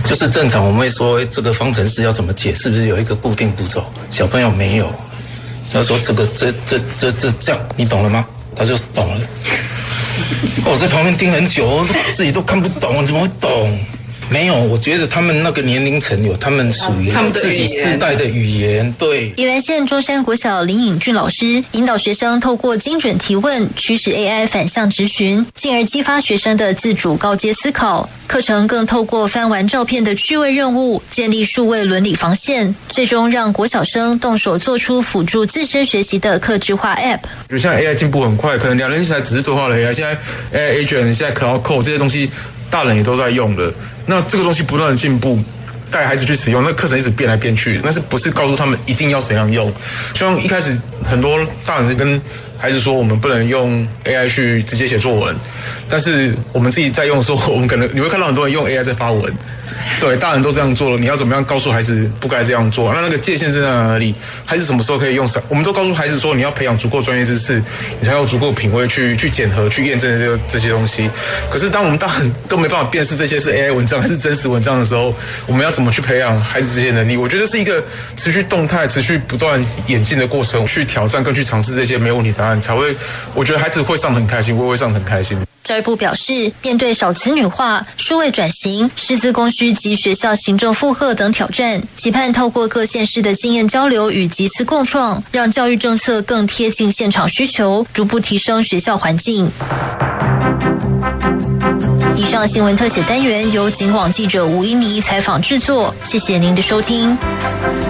就是正常我们会说这个方程式要怎么解，是不是有一个固定步骤？小朋友没有，他说这样，你懂了吗？他就懂了。我在旁边盯很久，自己都看不懂，怎么会懂？没有，我觉得他们那个年龄层有他们属于自己世代的语言。对， 宜兰县中山国小林颖俊老师引导学生透过精准提问，驱使 AI 反向质询，进而激发学生的自主高阶思考。课程更透过翻完照片的趣味任务，建立数位伦理防线，最终让国小生动手做出辅助自身学习的客制化 App。 就像 AI 进步很快，可能2年前只是对话了 AI， 现在 AI Agent， 现在 Cloud Code 这些东西，大人也都在用了。那这个东西不断的进步，带孩子去使用，那课程一直变来变去，但是不是告诉他们一定要怎样用？像一开始很多大人跟孩子说，我们不能用 AI 去直接写作文，但是我们自己在用的时候，我们可能你会看到很多人用 AI 在发文。对，大人都这样做了，你要怎么样告诉孩子不该这样做？那个界限是在哪里？孩子什么时候可以用？我们都告诉孩子说，你要培养足够专业知识，你才有足够品味去检核、去验证这些东西。可是当我们大人都没办法辨识这些是 AI 文章还是真实文章的时候，我们要怎么去培养孩子这些能力？我觉得是一个持续动态、持续不断演进的过程，去挑战跟去尝试这些没问题答案，才会，我觉得孩子会上得很开心，我也会上得很开心。 教育部表示，面对少子女化、数位转型、师资供需及学校行政负荷等挑战，期盼透过各县市的经验交流与集思共创，让教育政策更贴近现场需求，逐步提升学校环境。以上新闻特写单元由警广记者吴依妮采访制作，谢谢您的收听。